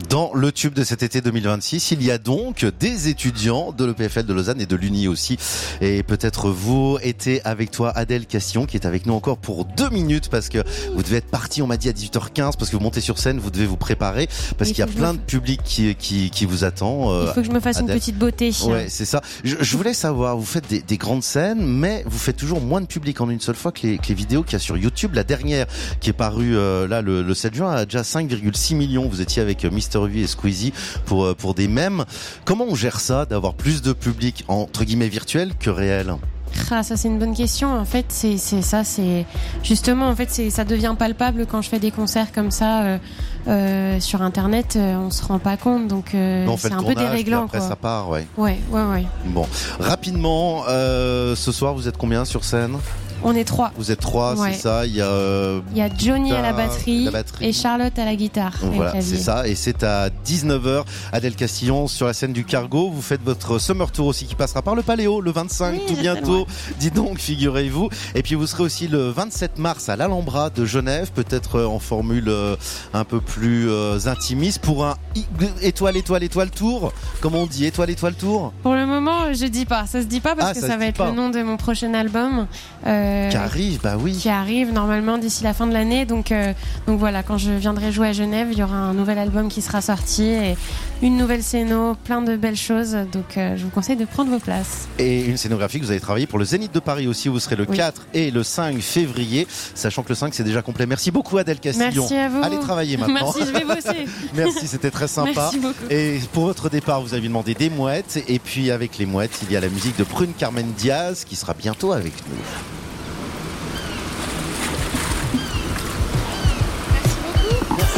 Dans le tube de cet été 2026, il y a donc des étudiants de l'EPFL de Lausanne et de l'Uni aussi. Et peut-être vous, été avec toi Adèle Castillon, qui est avec nous encore pour 2 minutes, parce que vous devez être parti, on m'a dit à 18h15, parce que vous montez sur scène, vous devez vous préparer, parce qu'il y a plein de public qui vous attend. Il faut que je me fasse Adèle. une petite beauté. Ouais, c'est ça. Je voulais savoir, vous faites des grandes scènes, mais vous faites toujours moins de public en une seule fois que les vidéos qu'il y a sur YouTube. La dernière qui est parue là le 7 juin a déjà 5,6 millions. Vous étiez avec Mister V et Squeezie pour des mèmes. Comment on gère ça, d'avoir plus de public entre guillemets virtuel que réel? Ah, ça c'est une bonne question. En fait, c'est ça, c'est justement en fait ça devient palpable quand je fais des concerts comme ça sur internet. On se rend pas compte, donc c'est un peu déréglant. Après quoi. Ça part, ouais. Ouais. Bon, rapidement, ce soir vous êtes combien sur scène? On est 3. Vous êtes 3, ouais. C'est ça. Il y a Johnny à la batterie et Charlotte à la guitare. Voilà, c'est ça. Et c'est à 19h, Adèle Castillon sur la scène du Cargo. Vous faites votre Summer Tour aussi qui passera par le Paléo le 25, tout bientôt. Dis donc, figurez-vous. Et puis vous serez aussi le 27 mars à l'Alhambra de Genève, peut-être en formule un peu plus intimiste pour un étoile tour. Comment on dit, étoile tour? Pour le moment, je dis pas. Ça se dit pas parce que ça va être le nom de mon prochain album. Qui arrive, bah oui. Qui arrive normalement d'ici la fin de l'année. Donc voilà, quand je viendrai jouer à Genève, il y aura un nouvel album qui sera sorti et une nouvelle scéno, plein de belles choses. Donc je vous conseille de prendre vos places. Et une scénographie que vous avez travaillé pour le Zénith de Paris aussi. Vous serez le 4 et le 5 février, sachant que le 5 c'est déjà complet. Merci beaucoup Adèle Castillon. Merci à vous. Allez travailler maintenant. Merci, je vais bosser. Merci, c'était très sympa. Merci beaucoup. Et pour votre départ, vous avez demandé des mouettes. Et puis avec les mouettes, il y a la musique de Prune Carmen Diaz qui sera bientôt avec nous.